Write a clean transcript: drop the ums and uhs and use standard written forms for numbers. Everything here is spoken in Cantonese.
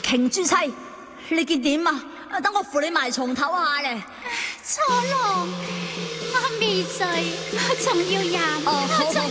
瓊珠妻，你見點啊？等我扶你埋床唞下咧。 楚郎，我未睡，我仲要飲，我仲